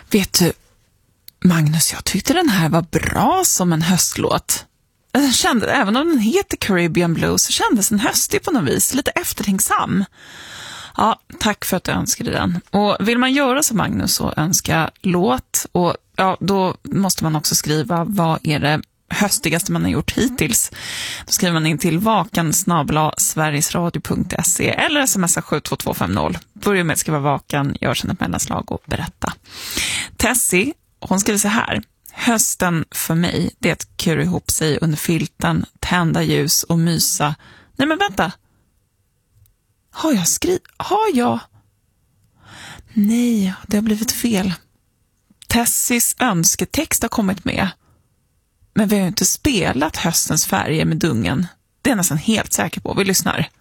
Vet du, Magnus, jag tyckte den här var bra som en höstlåt. Jag kände, även om den heter Caribbean Blues, så kändes den höstig på något vis, lite eftertänksam. Ja, tack för att du önskade den. Och vill man göra som Magnus och önska låt, och ja, då måste man också skriva vad är det höstigaste man har gjort hittills. Då skriver man in till vakan@sverigesradio.se eller smsa 72250. Börja med att skriva vakan, gör sen ett mellanslag och berätta. Tessie, hon skriver så här: hösten för mig, det är att kura ihop sig under filten, tända ljus och mysa. Nej men vänta. Har jag? Nej, det har blivit fel. Tessies önsketext har kommit med. Men vi har ju inte spelat höstens färger med Dungen. Det är jag nästan helt säker på. Vi lyssnar.